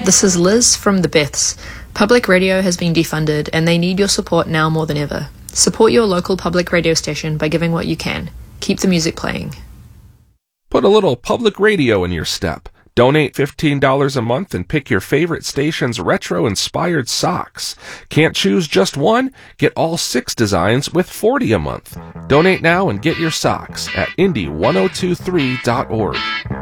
This is Liz from The Beths. Public radio has been defunded and they need your support now more than ever. Support your local public radio station by giving what you can. Keep the music playing. Put a little public radio in your step. Donate $15 a month and pick your favorite station's retro-inspired socks. Can't choose just one? Get all 6 designs with $40 a month. Donate now and get your socks at indie1023.org.